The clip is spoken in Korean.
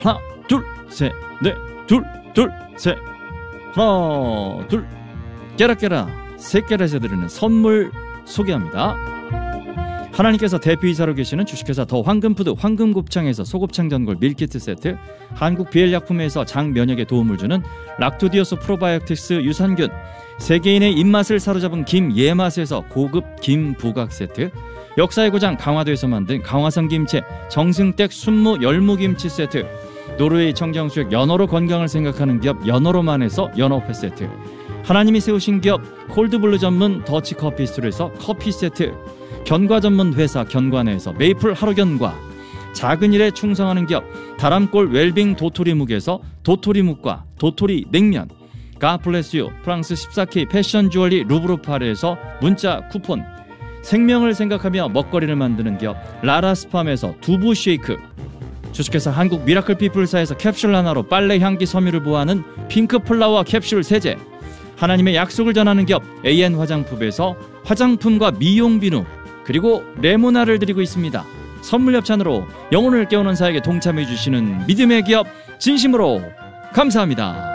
하나 둘 셋 넷 둘 둘 셋 하나 둘 깨라깨라 새깨라에서 드리는 선물 소개합니다. 하나님께서 대표이사로 계시는 주식회사 더 황금푸드 황금곱창에서 소곱창 전골 밀키트 세트, 한국 비엘약품에서 장 면역에 도움을 주는 락토디오스 프로바이오틱스 유산균, 세계인의 입맛을 사로잡은 김 예맛에서 고급 김 부각 세트, 역사의 고장 강화도에서 만든 강화성 김치 정승댁 순무 열무김치 세트, 노르웨이 청정수액 연어로 건강을 생각하는 기업 연어로만에서 연어회 세트, 하나님이 세우신 기업 콜드블루 전문 더치커피스토리에서 커피 세트, 견과 전문 회사 견과내에서 메이플 하루견과, 작은 일에 충성하는 기업 다람골 웰빙 도토리묵에서 도토리묵과 도토리 냉면, 가플레스유 프랑스 14K 패션 주얼리 루브르파르에서 문자 쿠폰, 생명을 생각하며 먹거리를 만드는 기업 라라스팜에서 두부 쉐이크, 주식회사 한국 미라클 피플사에서 캡슐 하나로 빨래 향기 섬유를 보호하는 핑크 플라워 캡슐 세제, 하나님의 약속을 전하는 기업 AN 화장품에서 화장품과 미용 비누, 그리고 레모나를 드리고 있습니다. 선물 협찬으로 영혼을 깨우는 사역에 동참해 주시는 믿음의 기업 진심으로 감사합니다.